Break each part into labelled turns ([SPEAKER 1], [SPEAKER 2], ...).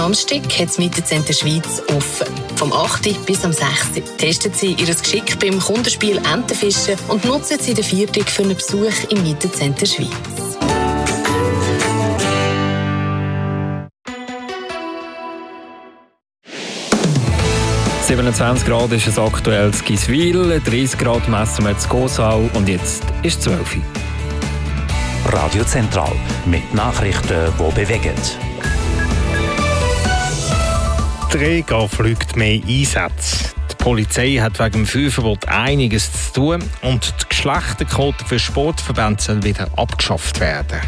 [SPEAKER 1] Samstag hat das Mietenzentrum Schweiz offen. Vom 8. bis am 6. testen Sie Ihr Geschick beim Kundenspiel Entenfischen und nutzen Sie den Viertag für einen Besuch im Mietenzentrum Schweiz.
[SPEAKER 2] – 27 Grad ist es aktuell in Giswil, 30 Grad messen wir in Gossau und jetzt ist 12 Uhr.
[SPEAKER 3] Radio Zentral mit Nachrichten, die bewegen.
[SPEAKER 4] Die Rega fliegt mehr Einsätze. Die Polizei hat wegen dem Feuerverbot einiges zu tun und die Geschlechterquote für Sportverbände soll wieder abgeschafft werden.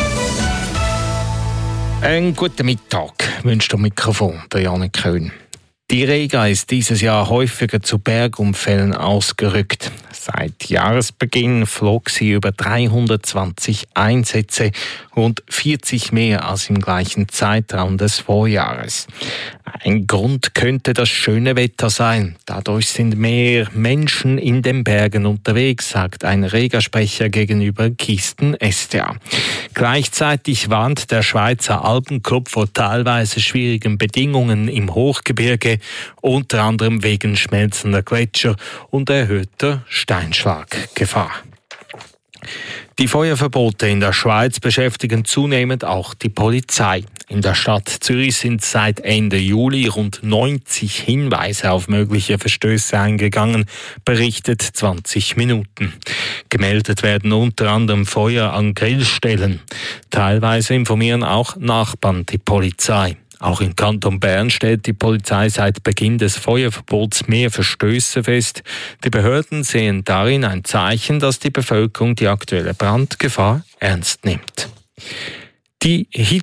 [SPEAKER 4] Einen guten Mittag wünscht am Mikrofon der Janik Köhn. Die Rega ist dieses Jahr häufiger zu Bergunfällen ausgerückt. Seit Jahresbeginn flog sie über 320 Einsätze, rund 40 mehr als im gleichen Zeitraum des Vorjahres. Ein Grund könnte das schöne Wetter sein. Dadurch sind mehr Menschen in den Bergen unterwegs, sagt ein Rega-Sprecher gegenüber Kisten SDA. Gleichzeitig warnt der Schweizer Alpenclub vor teilweise schwierigen Bedingungen im Hochgebirge, unter anderem wegen schmelzender Gletscher und erhöhter Steinschlaggefahr. Die Feuerverbote in der Schweiz beschäftigen zunehmend auch die Polizei. In der Stadt Zürich sind seit Ende Juli rund 90 Hinweise auf mögliche Verstöße eingegangen, berichtet 20 Minuten. Gemeldet werden unter anderem Feuer an Grillstellen. Teilweise informieren auch Nachbarn die Polizei. Auch im Kanton Bern stellt die Polizei seit Beginn des Feuerverbots mehr Verstöße fest. Die Behörden sehen darin ein Zeichen, dass die Bevölkerung die aktuelle Brandgefahr ernst nimmt. Die